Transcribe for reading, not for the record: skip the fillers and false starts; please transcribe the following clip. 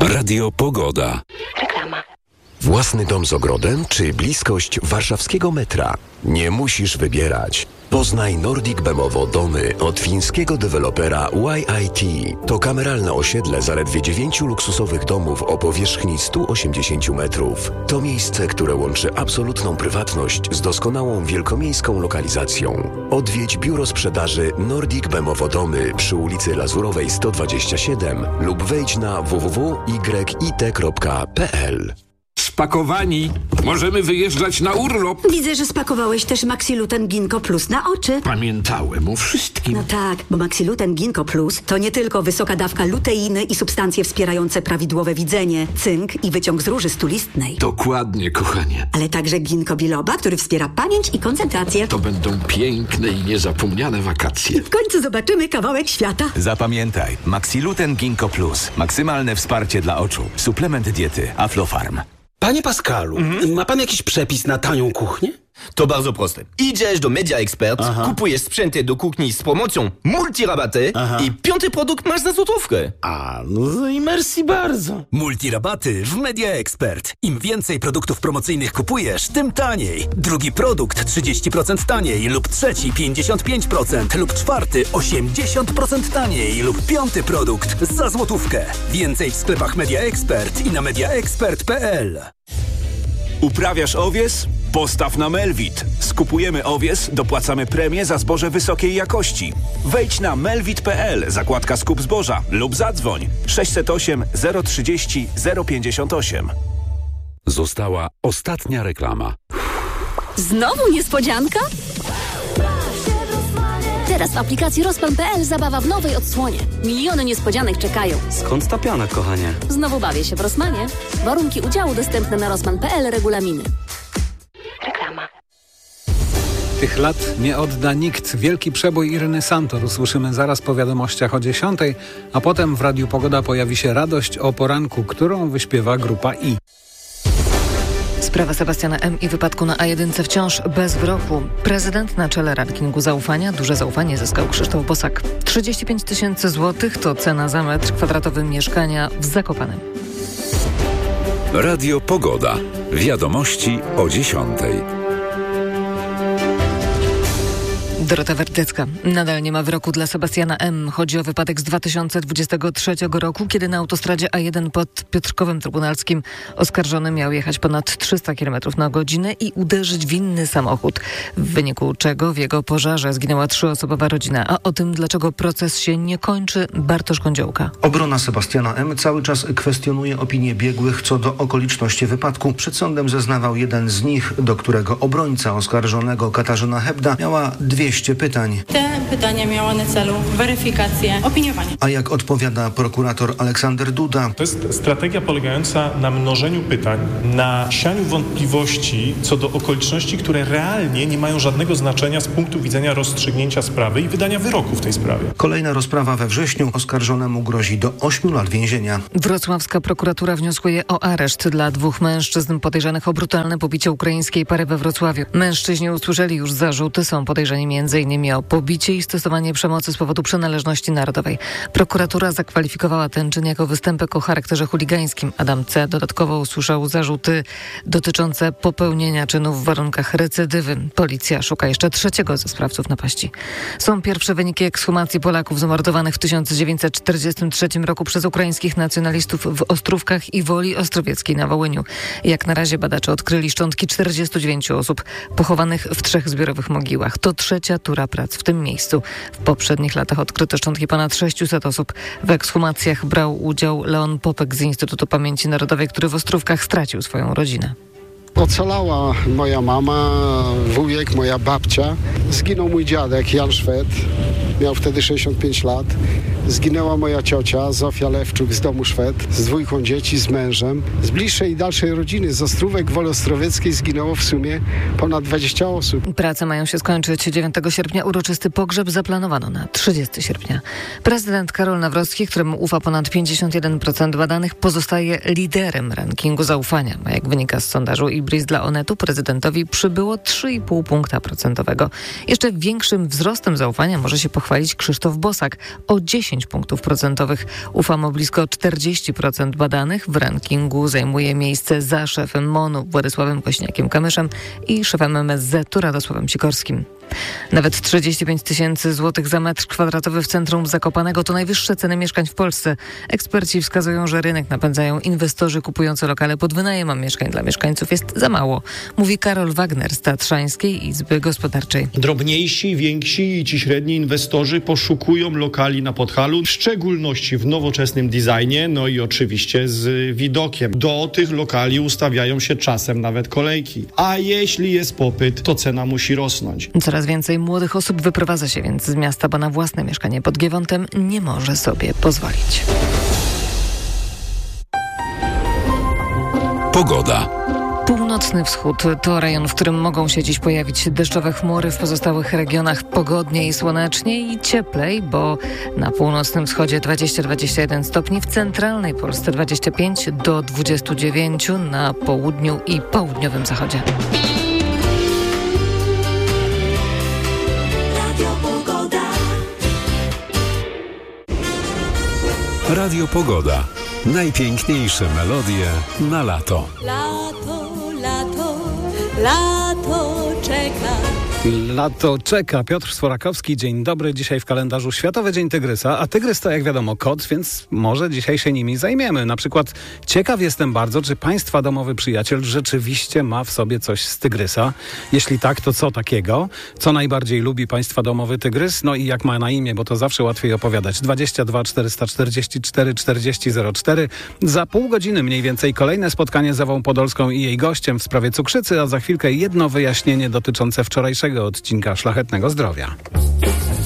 Radio Pogoda. Reklama. Własny dom z ogrodem czy bliskość warszawskiego metra? Nie musisz wybierać. Poznaj Nordic Bemowo domy od fińskiego dewelopera YIT. To kameralne osiedle zaledwie 9 luksusowych domów o powierzchni 180 metrów. To miejsce, które łączy absolutną prywatność z doskonałą wielkomiejską lokalizacją. Odwiedź biuro sprzedaży Nordic Bemowo domy przy ulicy Lazurowej 127 lub wejdź na www.yit.pl. Spakowani. Możemy wyjeżdżać na urlop. Widzę, że spakowałeś też Maxiluten Ginkgo Plus na oczy. Pamiętałem o wszystkim. No tak, bo Maxiluten Ginkgo Plus to nie tylko wysoka dawka luteiny i substancje wspierające prawidłowe widzenie, cynk i wyciąg z róży stulistnej. Dokładnie, kochanie. Ale także ginkgo biloba, który wspiera pamięć i koncentrację. To będą piękne i niezapomniane wakacje. W końcu zobaczymy kawałek świata. Zapamiętaj, Maxiluten Ginkgo Plus. Maksymalne wsparcie dla oczu. Suplement diety Aflofarm. Panie Pascalu, ma pan jakiś przepis na tanią kuchnię? To bardzo proste. Idziesz do Media Expert, kupujesz sprzęty do kuchni z promocją multirabaty i 5. produkt masz za złotówkę. No i merci bardzo. Multirabaty w Media Expert. Im więcej produktów promocyjnych kupujesz, tym taniej. Drugi produkt 30% taniej lub trzeci 55% lub czwarty 80% taniej lub 5. produkt za złotówkę. Więcej w sklepach Media Expert i na mediaexpert.pl. Uprawiasz owies? Postaw na Melvit. Skupujemy owies, dopłacamy premię za zboże wysokiej jakości. Wejdź na melvit.pl, zakładka skup zboża lub zadzwoń 608 030 058. Została ostatnia reklama. Znowu niespodzianka? Teraz w aplikacji Rosman.pl zabawa w nowej odsłonie. Miliony niespodzianek czekają. Skąd ta piana, kochanie? Znowu bawię się w Rosmanie. Warunki udziału dostępne na Rosman.pl, regulaminy. Reklama. Tych lat nie odda nikt. Wielki przebój Iryny Santor usłyszymy zaraz po wiadomościach o 10, a potem w Radiu Pogoda pojawi się radość o poranku, którą wyśpiewa grupa I. Sprawa Sebastiana M. i wypadku na A1 wciąż bez wyroku. Prezydent na czele rankingu zaufania. Duże zaufanie zyskał Krzysztof Bosak. 35 000 złotych to cena za metr kwadratowy mieszkania w Zakopanem. Radio Pogoda. Wiadomości o 10. Dorota Wertycka. Nadal nie ma wyroku dla Sebastiana M. Chodzi o wypadek z 2023 roku, kiedy na autostradzie A1 pod Piotrkowem Trybunalskim oskarżony miał jechać ponad 300 km na godzinę i uderzyć w inny samochód, w wyniku czego w jego pożarze zginęła 3-osobowa rodzina. A o tym, dlaczego proces się nie kończy, Bartosz Kądziołka. Obrona Sebastiana M. cały czas kwestionuje opinię biegłych co do okoliczności wypadku. Przed sądem zeznawał jeden z nich, do którego obrońca oskarżonego Katarzyna Hebda miała 200 pytań. Te pytania miały na celu weryfikację, opiniowanie. A jak odpowiada prokurator Aleksander Duda? To jest strategia polegająca na mnożeniu pytań, na sianiu wątpliwości co do okoliczności, które realnie nie mają żadnego znaczenia z punktu widzenia rozstrzygnięcia sprawy i wydania wyroku w tej sprawie. Kolejna rozprawa we wrześniu. Oskarżonemu grozi do 8 lat więzienia. Wrocławska prokuratura wnioskuje o areszt dla 2 mężczyzn podejrzanych o brutalne pobicie ukraińskiej pary we Wrocławiu. Mężczyźni usłyszeli już zarzuty, są podejrzani m.in. o pobicie i stosowanie przemocy z powodu przynależności narodowej. Prokuratura zakwalifikowała ten czyn jako występek o charakterze chuligańskim. Adam C. dodatkowo usłyszał zarzuty dotyczące popełnienia czynów w warunkach recydywy. Policja szuka jeszcze 3. ze sprawców napaści. Są pierwsze wyniki ekshumacji Polaków zamordowanych w 1943 roku przez ukraińskich nacjonalistów w Ostrówkach i Woli Ostrowieckiej na Wołyniu. Jak na razie badacze odkryli szczątki 49 osób pochowanych w 3 zbiorowych mogiłach. To 3. tura prac w tym miejscu. W poprzednich latach odkryto szczątki ponad 600 osób. W ekshumacjach brał udział Leon Popek z Instytutu Pamięci Narodowej, który w Ostrówkach stracił swoją rodzinę. Ocalała moja mama, wujek, moja babcia. Zginął mój dziadek Jan Szwed, miał wtedy 65 lat. Zginęła moja ciocia Zofia Lewczuk z domu Szwed, z 2 dzieci, z mężem. Z bliższej i dalszej rodziny z Ostrówek Woli Ostrowieckiej zginęło w sumie ponad 20 osób. Prace mają się skończyć 9 sierpnia. Uroczysty pogrzeb zaplanowano na 30 sierpnia. Prezydent Karol Nawrocki, któremu ufa ponad 51% badanych, pozostaje liderem rankingu zaufania. A jak wynika z sondażu IBRE, Breeze dla Onetu prezydentowi przybyło 3,5 punkta procentowego. Jeszcze większym wzrostem zaufania może się pochwalić Krzysztof Bosak o 10 punktów procentowych. Ufam o blisko 40% badanych. W rankingu zajmuje miejsce za szefem MON-u Władysławem Kośniakiem-Kamyszem i szefem MSZ-u Radosławem Sikorskim. Nawet 35 000 złotych za metr kwadratowy w centrum Zakopanego to najwyższe ceny mieszkań w Polsce. Eksperci wskazują, że rynek napędzają inwestorzy kupujący lokale pod wynajem, a mieszkań dla mieszkańców jest za mało. Mówi Karol Wagner z Tatrzańskiej Izby Gospodarczej. Drobniejsi, więksi i ci średni inwestorzy poszukują lokali na Podhalu, w szczególności w nowoczesnym designie, no i oczywiście z widokiem. Do tych lokali ustawiają się czasem nawet kolejki. A jeśli jest popyt, to cena musi rosnąć. Coraz więcej młodych osób wyprowadza się więc z miasta, bo na własne mieszkanie pod Giewontem nie może sobie pozwolić. Pogoda. Północny wschód to rejon, w którym mogą się dziś pojawić deszczowe chmury. W pozostałych regionach pogodnie i słonecznie i cieplej, bo na północnym wschodzie 20-21 stopni, w centralnej Polsce 25 do 29, na południu i południowym zachodzie. Radio Pogoda. Najpiękniejsze melodie na lato. Lato, lato, lato czeka. Lato czeka. Piotr Sworakowski, dzień dobry. Dzisiaj w kalendarzu Światowy Dzień Tygrysa, a tygrys to jak wiadomo kot, więc może dzisiaj się nimi zajmiemy. Na przykład ciekaw jestem bardzo, czy państwa domowy przyjaciel rzeczywiście ma w sobie coś z tygrysa. Jeśli tak, to co takiego? Co najbardziej lubi państwa domowy tygrys? No i jak ma na imię, bo to zawsze łatwiej opowiadać. 22 444 40 04. Za pół godziny mniej więcej kolejne spotkanie z Ewą Podolską i jej gościem w sprawie cukrzycy, a za chwilkę jedno wyjaśnienie dotyczące wczorajszego odcinka Szlachetnego Zdrowia.